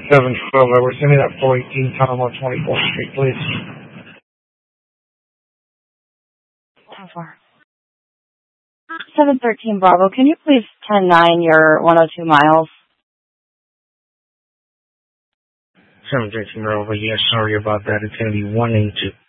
712 Edward. Send me that 418 Tom on 24th Street, please. How far? 713 Bravo. Can you please 10-9 your 102 miles? 713 Bravo. Yes, sorry about that. It's going to be 182.